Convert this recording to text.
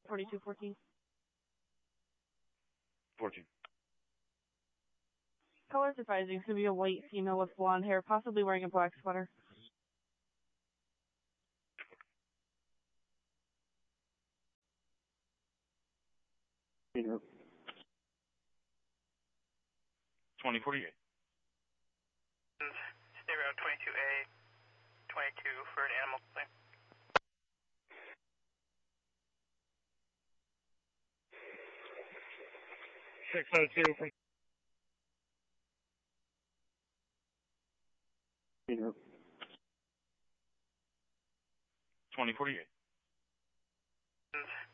4214. 14. Colors advising, it's going to be a white female with blonde hair, possibly wearing a black sweater. Peter. 2048. Stay route 22A, 22 for an animal complaint. from Peter. 2048.